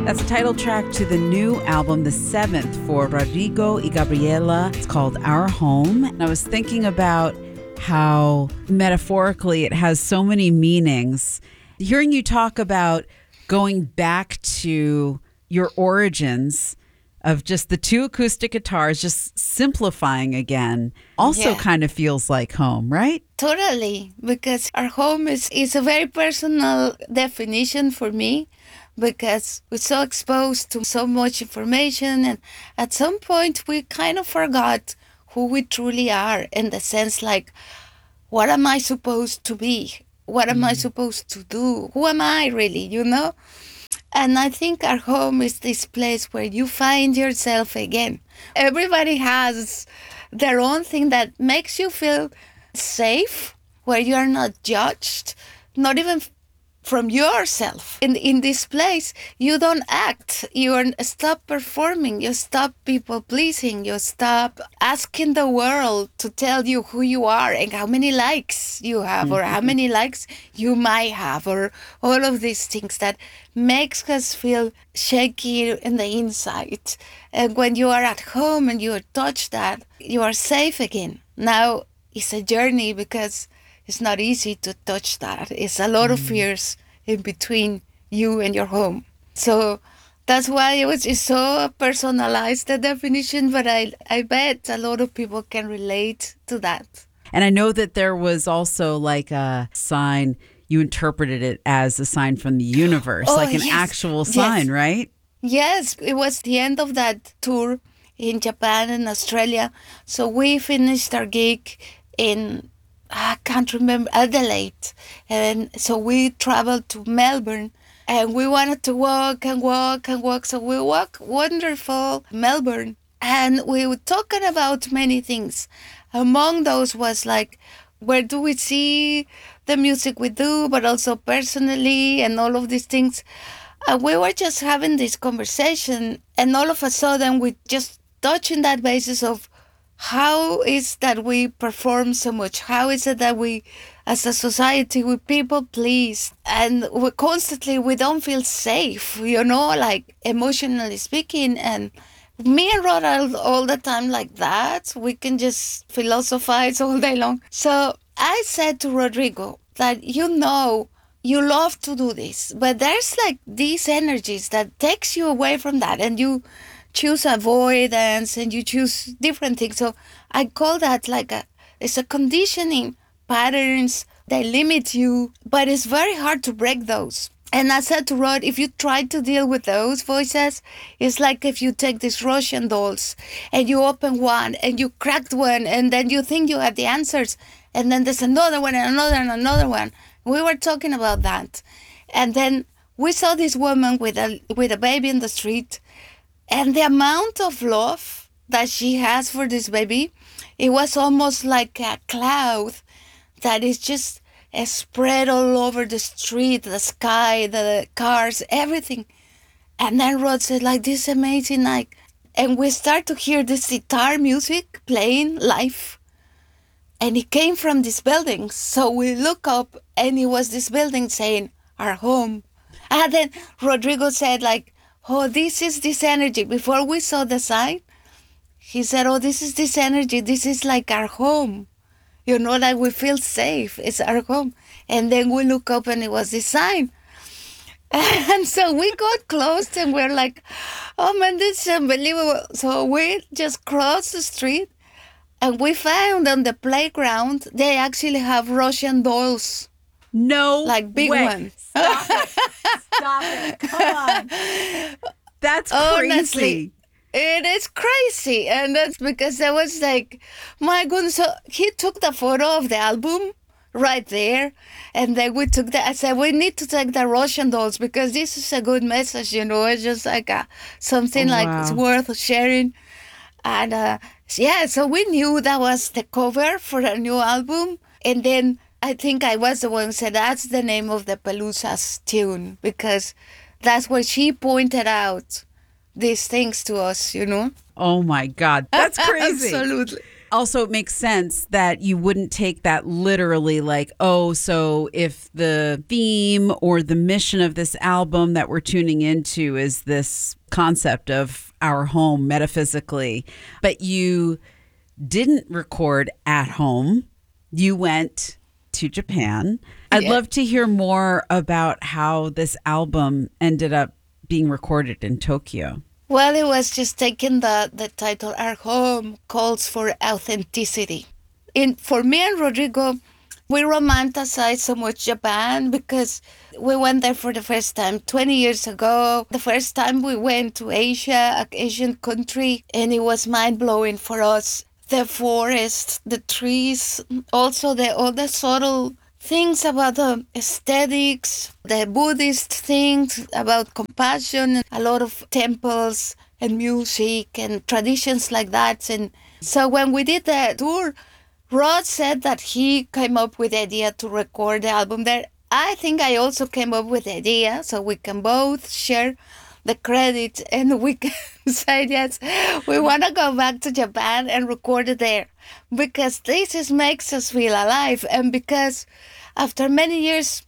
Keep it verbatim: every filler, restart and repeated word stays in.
That's the title track to the new album, the seventh for Rodrigo y Gabriela. It's called Our Home. And I was thinking about how metaphorically it has so many meanings. Hearing you talk about going back to your origins of just the two acoustic guitars, just simplifying again, also yeah. kind of feels like home, right? Totally, because our home is, is a very personal definition for me, because we're so exposed to so much information, and at some point we kind of forgot who we truly are, in the sense like, what am I supposed to be? What am mm. I supposed to do? Who am I really, you know? And I think our home is this place where you find yourself again. Everybody has their own thing that makes you feel safe, where you are not judged, not even from yourself. In in this place, you don't act. You are, stop performing. You stop people pleasing. You stop asking the world to tell you who you are and how many likes you have, mm-hmm. or how many likes you might have, or all of these things that makes us feel shaky in the inside. And when you are at home and you touch that, you are safe again. Now it's a journey, because it's not easy to touch that. It's a lot mm. of fears in between you and your home. So that's why it was it's so personalized, the definition, but I, I bet a lot of people can relate to that. And I know that there was also like a sign, you interpreted it as a sign from the universe, oh, like an yes. actual sign, yes. right? Yes, it was the end of that tour in Japan and Australia. So we finished our gig in, I can't remember, Adelaide. And so we traveled to Melbourne, and we wanted to walk and walk and walk. So we walked wonderful Melbourne, and we were talking about many things. Among those was like, where do we see the music we do, but also personally and all of these things. And we were just having this conversation, and all of a sudden we just touching that basis of how is that we perform so much? How is it that we, as a society, we people please, and we constantly, we don't feel safe, you know, like emotionally speaking. And me and Rod are all the time like that. We can just philosophize all day long. So I said to Rodrigo that, you know, you love to do this, but there's like these energies that takes you away from that, and you choose avoidance and you choose different things. So I call that like a, it's a conditioning patterns. They limit you, but it's very hard to break those. And I said to Rod, if you try to deal with those voices, it's like if you take these Russian dolls and you open one and you cracked one, and then you think you have the answers, and then there's another one and another and another one. We were talking about that. And then we saw this woman with a with a baby in the street, and the amount of love that she has for this baby, it was almost like a cloud that is just uh, spread all over the street, the sky, the cars, everything. And then Rod said, like, this amazing night. And we start to hear this guitar music playing live. And it came from this building. So we look up, and it was this building saying, our home. And then Rodrigo said, like, oh, this is this energy. Before we saw the sign, he said, oh, this is this energy. This is like our home. You know, like we feel safe. It's our home. And then we look up, and it was this sign. And so we got close, and we're like, oh, man, this is unbelievable. So we just crossed the street, and we found on the playground, they actually have Russian dolls. No Like big way. ones. Stop it. Stop it. Come on. That's crazy. Honestly, it is crazy. And that's because I was like, my goodness. So he took the photo of the album right there. And then we took that. I said, we need to take the Russian dolls, because this is a good message, you know. It's just like a, something oh, like wow. it's worth sharing. And uh, yeah, so we knew that was the cover for a new album. And then I think I was the one who said, that's the name of the Pelusas tune, because that's where she pointed out these things to us, you know? Oh, my God. That's crazy. Absolutely. Also, it makes sense that you wouldn't take that literally like, oh, so if the theme or the mission of this album that we're tuning into is this concept of our home metaphysically, but you didn't record at home, you went to Japan. I'd Yeah. love to hear more about how this album ended up being recorded in Tokyo. Well, it was just taking the, the title Our Home Calls for Authenticity. In For me and Rodrigo, we romanticize so much Japan because we went there for the first time twenty years ago. The first time we went to Asia, an Asian country, and it was mind-blowing for us. The forests, the trees, also the all the subtle things about the aesthetics, the Buddhist things about compassion, a lot of temples and music and traditions like that. And so when we did the tour, Rod said that he came up with the idea to record the album there. I think I also came up with the idea, so we can both share the credit and we can say, yes, we want to go back to Japan and record it there because this is, makes us feel alive. And because after many years